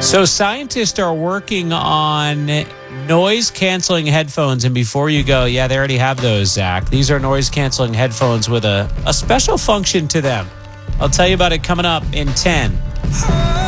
So scientists are working on noise-canceling headphones. And before you go, yeah, they already have those, Zach. These are noise-canceling headphones with a special function to them. I'll tell you about it coming up in 10.